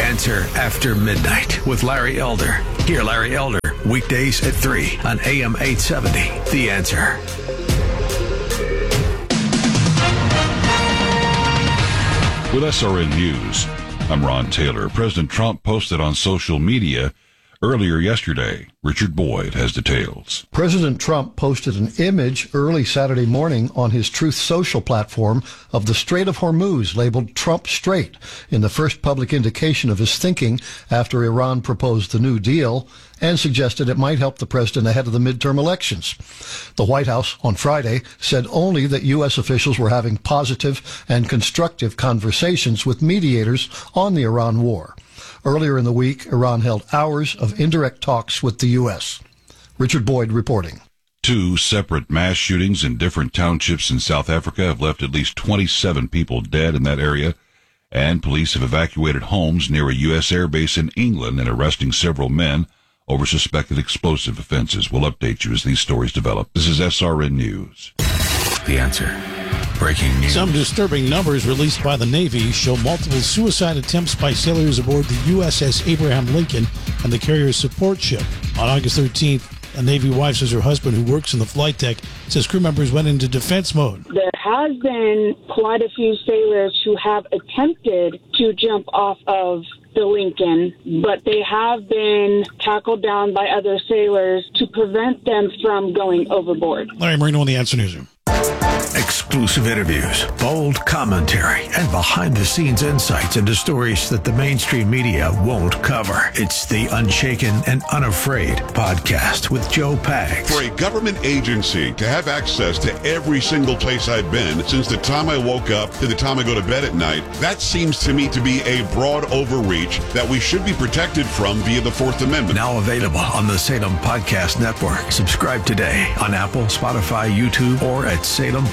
Answer After Midnight with Larry Elder. Hear Larry Elder weekdays at 3 on AM 870. The Answer. With SRN News, I'm Ron Taylor. President Trump posted on social media earlier yesterday. Richard Boyd has details. President Trump posted an image early Saturday morning on his Truth Social platform of the Strait of Hormuz labeled Trump Strait, in the first public indication of his thinking after Iran proposed the New Deal and suggested it might help the president ahead of the midterm elections. The White House on Friday said only that U.S. officials were having positive and constructive conversations with mediators on the Iran war. Earlier in the week, Iran held hours of indirect talks with the U.S. Richard Boyd reporting. 2 separate mass shootings in different townships in South Africa have left at least 27 people dead in that area, and police have evacuated homes near a U.S. airbase in England and arresting several men over suspected explosive offenses. We'll update you as these stories develop. This is SRN News. The Answer. Breaking news. Some disturbing numbers released by the Navy show multiple suicide attempts by sailors aboard the USS Abraham Lincoln and the carrier's support ship. On August 13th, a Navy wife says her husband, who works in the flight deck, says crew members went into defense mode. There has been quite a few sailors who have attempted to jump off of the Lincoln, but they have been tackled down by other sailors to prevent them from going overboard. Larry Marino on the Answer Newsroom. Exclusive interviews, bold commentary, and behind-the-scenes insights into stories that the mainstream media won't cover. It's the Unshaken and Unafraid podcast with Joe Pags. For a government agency to have access to every single place I've been since the time I woke up to the time I go to bed at night, that seems to me to be a broad overreach that we should be protected from via the Fourth Amendment. Now available on the Salem Podcast Network. Subscribe today on Apple, Spotify, YouTube, or at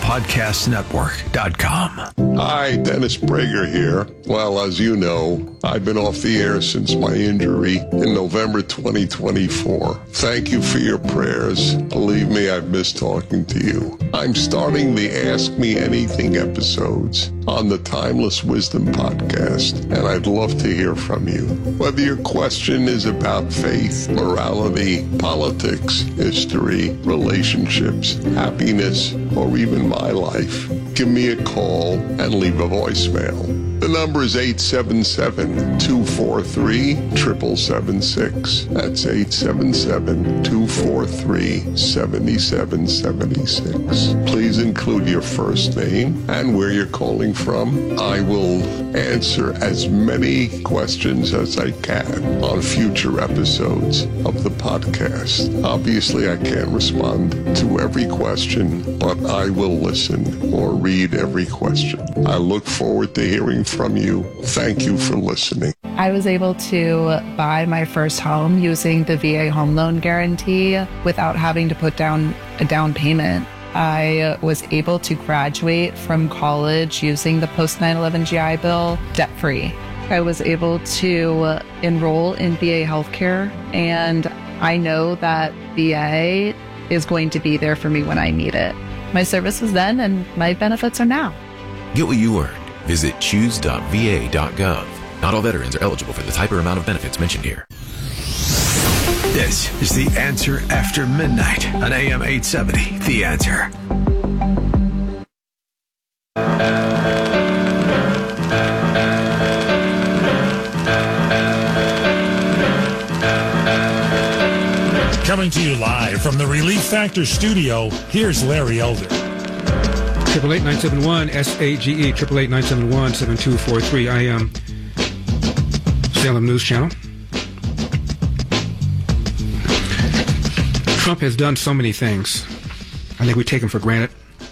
SalemPodcastNetwork.com. Hi, Dennis Prager here. Well, as you know, I've been off the air since my injury in November 2024. Thank you for your prayers. Believe me, I've missed talking to you. I'm starting the Ask Me Anything episodes on the Timeless Wisdom podcast, and I'd love to hear from you. Whether your question is about faith, morality, politics, history, relationships, happiness, or even my life, give me a call and leave a voicemail. The number is 877-243-7776. That's 877-243-7776. Please include your first name and where you're calling from. I will answer as many questions as I can on future episodes of the podcast. Obviously, I can't respond to every question, but I will listen or read every question. I look forward to hearing from you. Thank you for listening. I was able to buy my first home using the VA home loan guarantee without having to put down a down payment. I was able to graduate from college using the post 9/11 GI Bill debt-free. I was able to enroll in VA healthcare, and I know that VA is going to be there for me when I need it. My service was then, and my benefits are now. Get what you earned. Visit choose.va.gov. Not all veterans are eligible for the type or amount of benefits mentioned here. This is The Answer After Midnight on AM 870. The Answer. Coming to you live from the Relief Factor studio, here's Larry Elder. 888-971-SAGE, 888-971-7243. I am Salem News Channel. Trump has done so many things. I think we take him for granted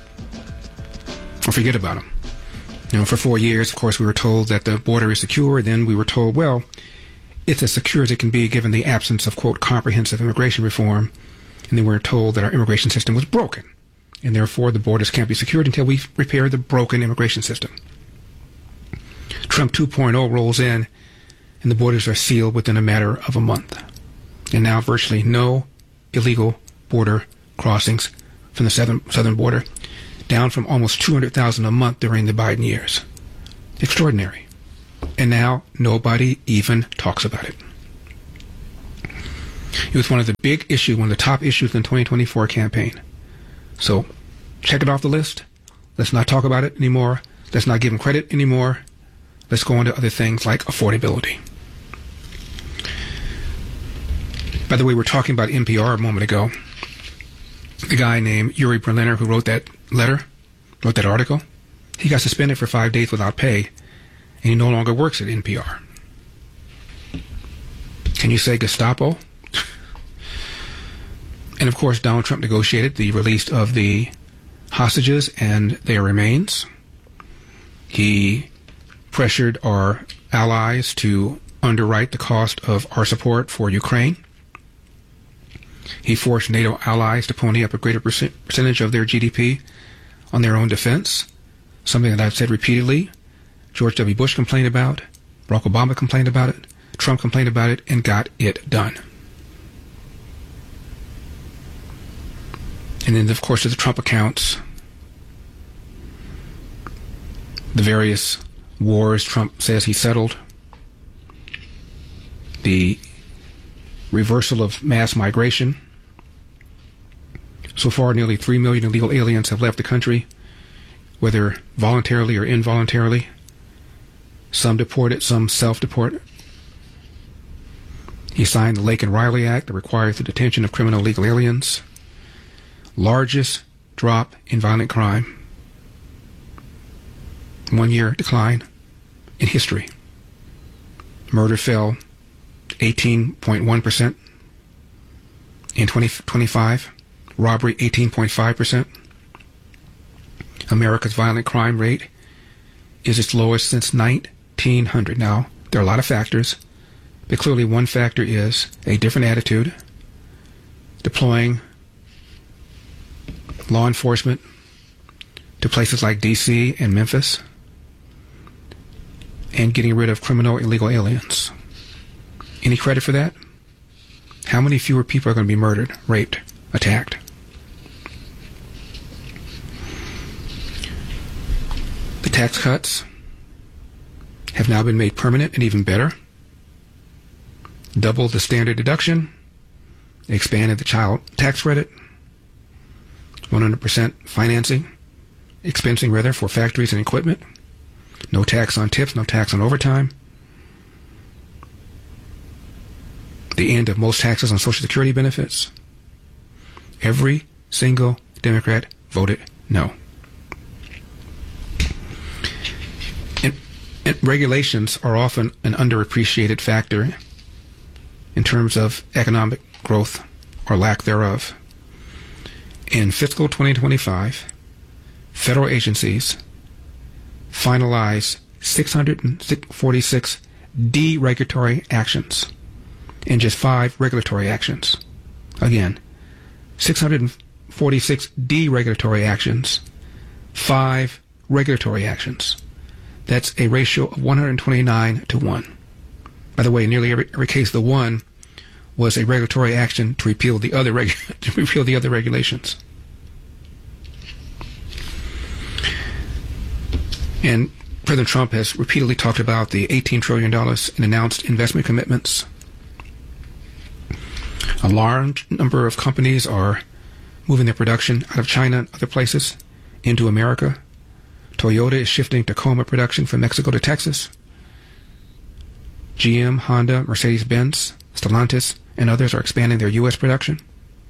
or forget about him. You know, for 4 years, of course, we were told that the border is secure. Then we were told, well, it's as secure as it can be given the absence of, quote, comprehensive immigration reform. And then we were told that our immigration system was broken, and therefore the borders can't be secured until we repair the broken immigration system. Trump 2.0 rolls in, and the borders are sealed within a matter of a month. And now virtually no illegal border crossings from the southern border, down from almost 200,000 a month during the Biden years. Extraordinary. And now nobody even talks about it. It was one of the big issues, one of the top issues in the 2024 campaign. So check it off the list. Let's not talk about it anymore. Let's not give them credit anymore. Let's go on to other things like affordability. By the way, we were talking about NPR a moment ago. The guy named Yuri Berliner who wrote that article, he got suspended for 5 days without pay, and he no longer works at NPR. Can you say Gestapo? And of course, Donald Trump negotiated the release of the hostages and their remains. He pressured our allies to underwrite the cost of our support for Ukraine. He forced NATO allies to pony up a greater percentage of their GDP on their own defense, something that I've said repeatedly. George W. Bush complained about, Barack Obama complained about it, Trump complained about it, and got it done. And then, of course, to the Trump accounts, the various wars Trump says he settled, the reversal of mass migration. So far, nearly 3 million illegal aliens have left the country, whether voluntarily or involuntarily. Some deported, some self-deported. He signed the Lake and Riley Act that requires the detention of criminal illegal aliens. Largest drop in violent crime. 1 year decline in history. Murder fell 18.1% in 2025. Robbery 18.5%. America's violent crime rate is its lowest since 1900. Now, there are a lot of factors, but clearly one factor is a different attitude, deploying law enforcement to places like D.C. and Memphis, and getting rid of criminal illegal aliens. Any credit for that? How many fewer people are going to be murdered, raped, attacked? The tax cuts have now been made permanent and even better. Doubled the standard deduction, expanded the child tax credit, 100% expensing rather, for factories and equipment. No tax on tips, no tax on overtime. The end of most taxes on Social Security benefits. Every single Democrat voted no. And regulations are often an underappreciated factor in terms of economic growth or lack thereof. In fiscal 2025, federal agencies finalized 646 deregulatory actions and just 5 regulatory actions. Again, 646 deregulatory actions, 5 regulatory actions. That's a ratio of 129 to 1. By the way, in nearly every case, the one was a regulatory action to repeal the other regulations. And President Trump has repeatedly talked about the $18 trillion in announced investment commitments. A large number of companies are moving their production out of China and other places into America. Toyota is shifting Tacoma production from Mexico to Texas. GM, Honda, Mercedes-Benz, Stellantis, and others are expanding their U.S. production.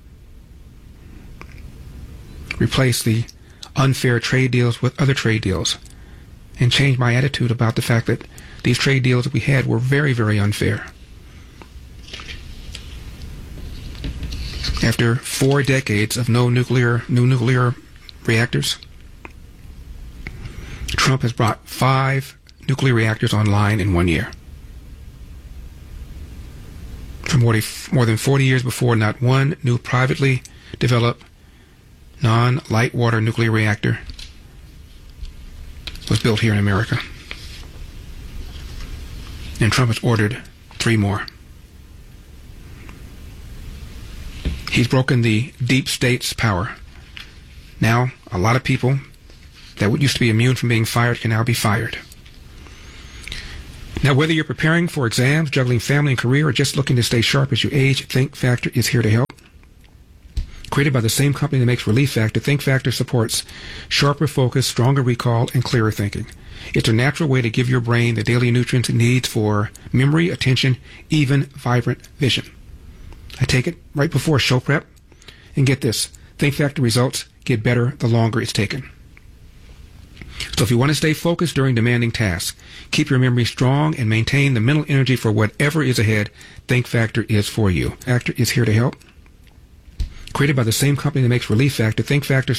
Replace the unfair trade deals with other trade deals, and change my attitude about the fact that these trade deals that we had were very, very unfair. After 4 decades of new nuclear reactors, Trump has brought 5 nuclear reactors online in 1 year. For more than 40 years before, not one new privately developed non-light water nuclear reactor was built here in America. And Trump has ordered 3 more. He's broken the deep state's power. Now, a lot of people that used to be immune from being fired can now be fired. Now, whether you're preparing for exams, juggling family and career, or just looking to stay sharp as you age, Think Factor is here to help. Created by the same company that makes Relief Factor, Think Factor supports sharper focus, stronger recall, and clearer thinking. It's a natural way to give your brain the daily nutrients it needs for memory, attention, even vibrant vision. I take it right before show prep, and get this, Think Factor results get better the longer it's taken. So if you want to stay focused during demanding tasks, keep your memory strong, and maintain the mental energy for whatever is ahead, Think Factor is for you. Factor is here to help. Created by the same company that makes Relief Factor, Think Factor